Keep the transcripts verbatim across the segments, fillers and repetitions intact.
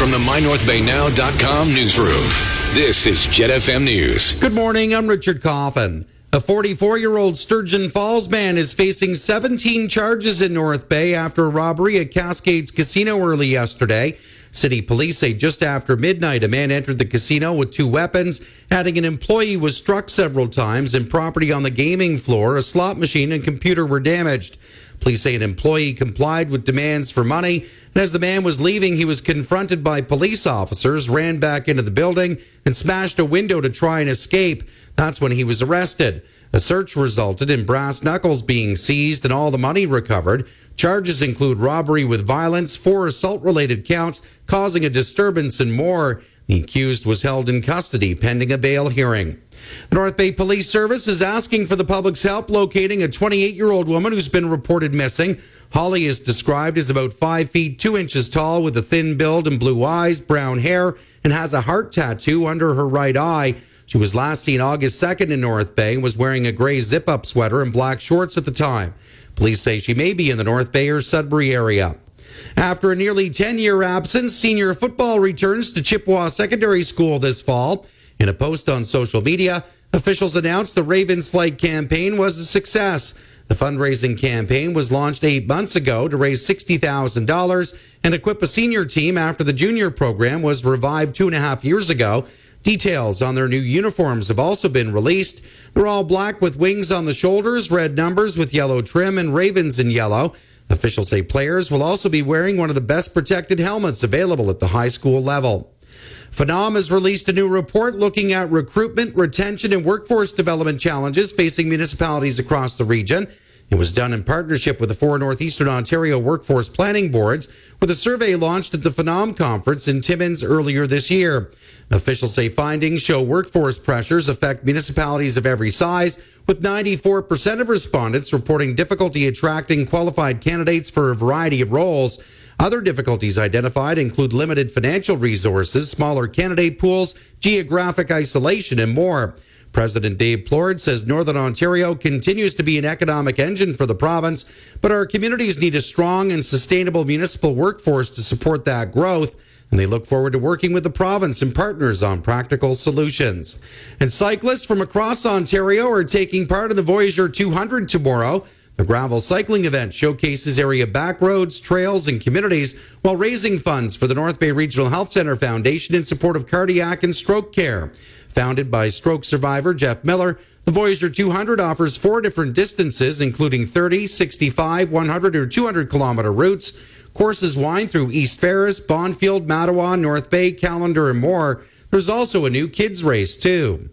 from the my north bay now dot com newsroom. This is Jet F M News. Good morning, I'm Richard Coffin. A forty-four-year-old Sturgeon Falls man is facing seventeen charges in North Bay after a robbery at Cascades Casino early yesterday. City police say just after midnight, a man entered the casino with two weapons, adding an employee was struck several times and property on the gaming floor, a slot machine, and computer were damaged. Police say an employee complied with demands for money, and as the man was leaving, he was confronted by police officers, ran back into the building, and smashed a window to try and escape. That's when he was arrested. A search resulted in brass knuckles being seized and all the money recovered. Charges include robbery with violence, four assault-related counts, causing a disturbance, and more. The accused was held in custody pending a bail hearing. The North Bay Police Service is asking for the public's help locating a twenty-eight-year-old woman who's been reported missing. Holly is described as about five feet two inches tall with a thin build and blue eyes, brown hair, and has a heart tattoo under her right eye. She was last seen August second in North Bay and was wearing a gray zip-up sweater and black shorts at the time. Police say she may be in the North Bay or Sudbury area. After a nearly ten-year absence, senior football returns to Chippewa Secondary School this fall. In a post on social media, officials announced the Ravens Flight campaign was a success. The fundraising campaign was launched eight months ago to raise sixty thousand dollars and equip a senior team after the junior program was revived two and a half years ago. Details on their new uniforms have also been released. They're all black with wings on the shoulders, red numbers with yellow trim, and ravens in yellow. Officials say players will also be wearing one of the best protected helmets available at the high school level. Phenom has released a new report looking at recruitment, retention, and workforce development challenges facing municipalities across the region. It was done in partnership with the four Northeastern Ontario Workforce Planning Boards, with a survey launched at the Phenom Conference in Timmins earlier this year. Officials say findings show workforce pressures affect municipalities of every size, with ninety-four percent of respondents reporting difficulty attracting qualified candidates for a variety of roles. Other difficulties identified include limited financial resources, smaller candidate pools, geographic isolation, and more. President Dave Plord says Northern Ontario continues to be an economic engine for the province, but our communities need a strong and sustainable municipal workforce to support that growth, and they look forward to working with the province and partners on practical solutions. And cyclists from across Ontario are taking part in the Voyageur two hundred tomorrow. The gravel cycling event showcases area back roads, trails, and communities while raising funds for the North Bay Regional Health Centre Foundation in support of cardiac and stroke care. Founded by stroke survivor Jeff Miller, the Voyageur two hundred offers four different distances, including thirty, sixty-five, one hundred, or two hundred kilometer routes. Courses wind through East Ferris, Bonfield, Mattawa, North Bay, Callander, and more. There's also a new kids race, too.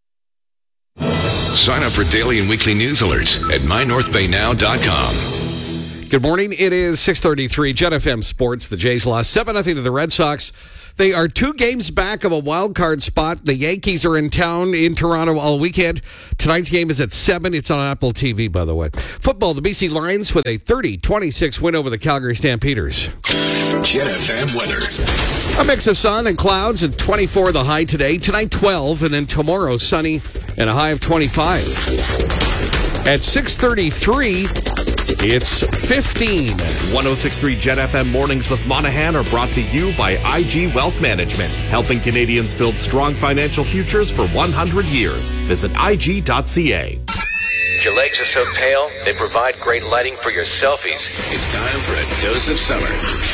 Sign up for daily and weekly news alerts at my north bay now dot com. Good morning. It is six thirty-three. Jet F M Sports. The Jays lost seven nothing to the Red Sox. They are two games back of a wild card spot. The Yankees are in town in Toronto all weekend. Tonight's game is at seven. It's on Apple T V, by the way. Football, the B C Lions with a thirty twenty-six win over the Calgary Stampeders. Jet F M weather. A mix of sun and clouds and twenty-four the high today. Tonight twelve, and then tomorrow sunny and a high of twenty-five. At six thirty-three, it's fifteen. one oh six point three Jet F M Mornings with Monahan are brought to you by I G Wealth Management, helping Canadians build strong financial futures for one hundred years. Visit I G dot C A. If your legs are so pale, they provide great lighting for your selfies. It's time for a dose of summer.